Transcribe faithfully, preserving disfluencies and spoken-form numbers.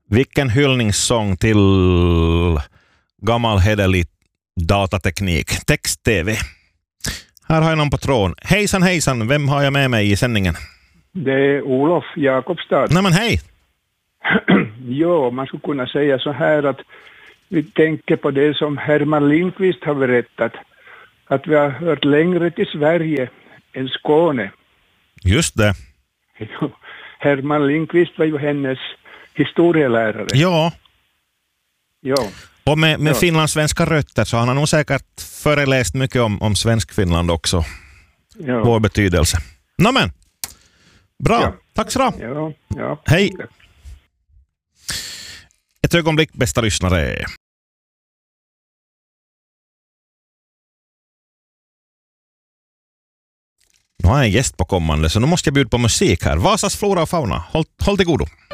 Vilken hyllningssång till gammal hederlig datateknik. Text-tv. Här har jag någon på tråden. Hejsan, hejsan. Vem har jag med mig i sändningen? Det är Olof Jakobstad. Nej men hej. Jo, man skulle kunna säga så här att vi tänker på det som Herman Lindqvist har berättat. Att vi har hört längre till Sverige än Skåne. Just det. Herman Lindqvist var ju hennes historielärare. Ja. Ja. Och med, med ja. finlandssvenska rötter så han har nog säkert föreläst mycket om, om svensk Finland också. Ja. Vår betydelse. Nå men. Bra. Ja. Tack så du. Ja, ja. Hej. Ett ögonblick, bästa lyssnare. Nu har jag en gäst på kommande så nu måste jag bjuda på musik här. Vasas flora och fauna. Håll, håll till godo.